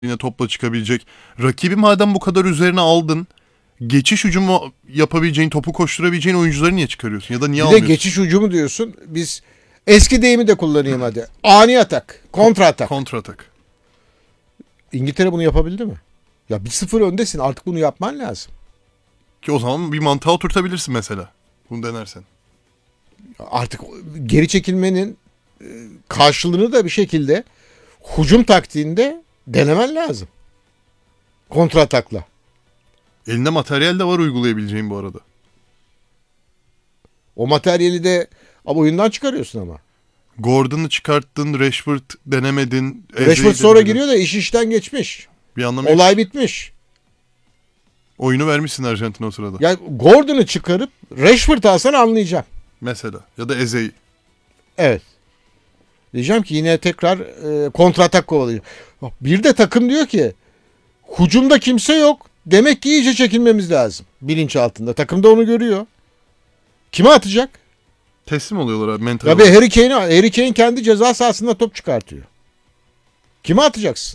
yine topla çıkabilecek. Rakibi madem bu kadar üzerine aldın, geçiş hücumu yapabileceğin, topu koşturabileceğin oyuncuları niye çıkarıyorsun? Ya da niye Bir de almıyorsun? geçiş hücumu diyorsun. Biz eski deyimi de kullanayım hadi. Ani atak, kontra atak. Kontratak. İngiltere bunu yapabildi mi? Ya 1-0 öndesin, artık bunu yapman lazım. Ki o zaman bir mantığa oturtabilirsin mesela. Bunu denersen. Artık geri çekilmenin karşılığını da bir şekilde hücum taktiğinde denemen lazım. Kontra atakla. Elinde materyal de var uygulayabileceğin bu arada. O materyali de oyundan çıkarıyorsun ama. Gordon'u çıkarttın, Rashford denemedin. Rashford sonra giriyor da iş işten geçmiş. Bir anlamı yok. Olay bitmiş. Oyunu vermişsin Arjantin o sırada. Ya Gordon'u çıkarıp Rashford alsan anlayacağım. Mesela. Ya da Eze'yi. Evet. Diyeceğim ki yine tekrar kontratak kovalayacak. Bir de takım diyor ki hücumda kimse yok. Demek ki iyice çekilmemiz lazım. Bilinç altında. Takım da onu görüyor. Kime atacak? Teslim oluyorlar abi mental Ya olarak. bir Harry Kane kendi ceza sahasında top çıkartıyor. Kime atacaksın?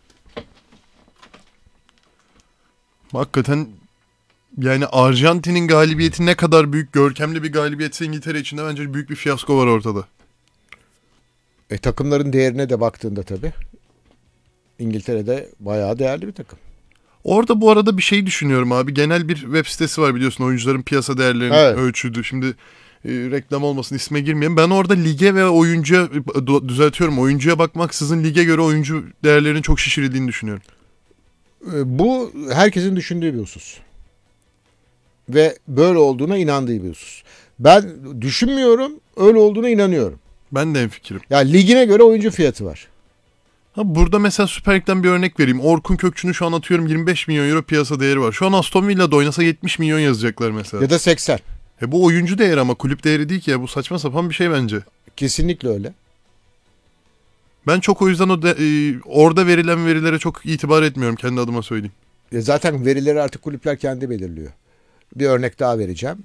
Hakikaten yani Arjantin'in galibiyeti ne kadar büyük, görkemli bir galibiyetse İngiltere için de bence büyük bir fiyasko var ortada. Takımların değerine de baktığında tabii. İngiltere'de bayağı değerli bir takım. Orada bu arada bir şey düşünüyorum abi. Genel bir web sitesi var biliyorsun. Oyuncuların piyasa değerlerini ölçüdü. Şimdi reklam olmasın isme girmeyeyim. Ben orada lige ve oyuncuya düzeltiyorum. Oyuncuya bakmaksızın lige göre oyuncu değerlerinin çok şişirildiğini düşünüyorum. Bu herkesin düşündüğü bir husus. Ve böyle olduğuna inandığı bir husus. Ben düşünmüyorum, öyle olduğuna inanıyorum. Ben de hemfikirim. Ya ligine göre oyuncu fiyatı var. Ha, burada mesela Süper Lig'den bir örnek vereyim. Orkun Kökçü'nün şu an atıyorum 25 milyon euro piyasa değeri var. Şu an Aston Villa'da oynasa 70 milyon yazacaklar mesela. Ya da 80. Bu oyuncu değeri ama kulüp değeri değil ki ya. Bu saçma sapan bir şey bence. Kesinlikle öyle. Ben çok o yüzden orada verilen verilere çok itibar etmiyorum. Kendi adıma söyleyeyim. Zaten verileri artık kulüpler kendi belirliyor. Bir örnek daha vereceğim.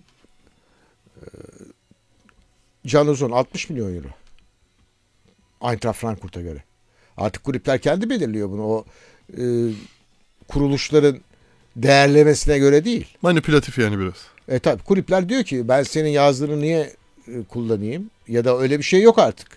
Can Uzun 60 milyon euro. Eintracht Frankfurt'a göre. Artık kulüpler kendi belirliyor bunu. O kuruluşların değerlemesine göre değil. Manipülatif yani biraz. Tabii kulüpler diyor ki ben senin yazdığını niye kullanayım? Ya da öyle bir şey yok artık.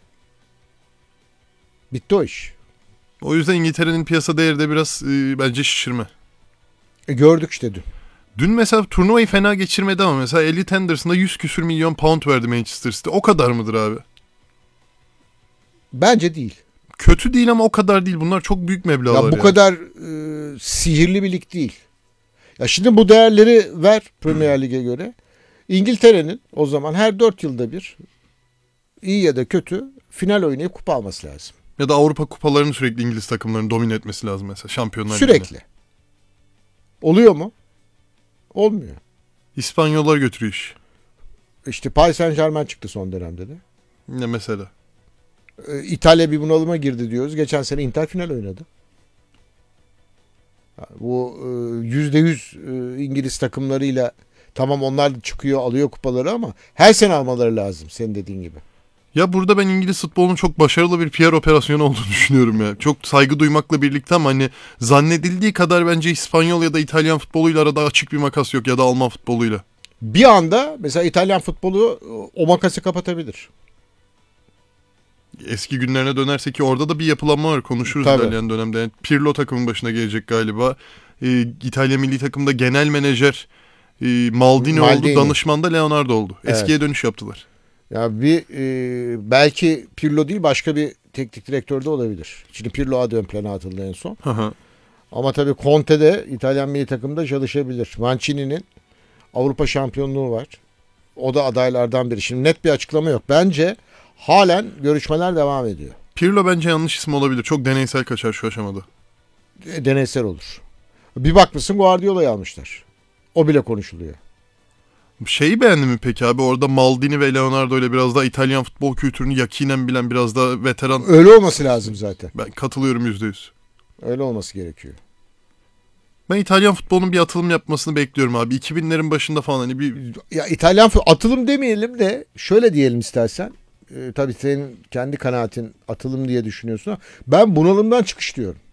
Bitti o iş. O yüzden İngiltere'nin piyasa değeri de biraz bence şişirme. Gördük işte dün. Dün mesela turnuvayı fena geçirmedi ama mesela Elliot Henderson'a 100 küsür milyon pound verdi Manchester City. O kadar mıdır abi? Bence değil. Kötü değil ama o kadar değil. Bunlar çok büyük meblağlar. Ya bu kadar sihirli bir lig değil. Ya şimdi bu değerleri ver Premier Lig'e göre. İngiltere'nin o zaman her 4 yılda bir iyi ya da kötü final oynayıp kupa alması lazım. Ya da Avrupa kupalarını sürekli İngiliz takımlarının domine etmesi lazım mesela. Şampiyonlar Sürekli. Ligi'ne. Oluyor mu? Olmuyor. İspanyollar götürüyor iş. İşte Paris Saint-Germain çıktı son dönemde de. Ne mesela? İtalya bir bunalıma girdi diyoruz. Geçen sene Inter final oynadı. Bu %100 İngiliz takımlarıyla tamam onlar da çıkıyor alıyor kupaları ama her sene almaları lazım senin dediğin gibi. Ya burada ben İngiliz futbolunun çok başarılı bir PR operasyonu olduğunu düşünüyorum ya. Çok saygı duymakla birlikte ama hani zannedildiği kadar bence İspanyol ya da İtalyan futboluyla arada açık bir makas yok ya da Alman futboluyla. Bir anda mesela İtalyan futbolu o makası kapatabilir. Eski günlerine dönersek ki orada da bir yapılanma var. Konuşuruz Tabii. ilerleyen dönemde. Yani Pirlo takımın başına gelecek galiba. İtalya milli takımda genel menajer Maldini oldu. Danışman da Leonardo oldu. Eskiye Evet. dönüş yaptılar. Ya bir belki Pirlo değil başka bir teknik direktör de olabilir. Şimdi Pirlo adı ön plana atıldı en son. Ama tabii Conte de İtalyan milli takımda çalışabilir. Mancini'nin Avrupa şampiyonluğu var. O da adaylardan biri. Şimdi net bir açıklama yok. Bence halen görüşmeler devam ediyor. Pirlo bence yanlış isim olabilir. Çok deneysel kaçar şu aşamada. Deneysel olur. Bir bakmışsın Guardiola'yı almışlar. O bile konuşuluyor. Şeyi beğendin mi peki abi? Orada Maldini ve Leonardo ile biraz daha İtalyan futbol kültürünü yakinen bilen biraz daha veteran. Öyle olması lazım zaten. Ben katılıyorum %100. Öyle olması gerekiyor. Ben İtalyan futbolunun bir atılım yapmasını bekliyorum abi. 2000'lerin başında falan hani bir... Ya İtalyan atılım demeyelim de şöyle diyelim istersen. Tabii senin kendi kanaatin atılım diye düşünüyorsun ama ben bunalımdan çıkış diyorum.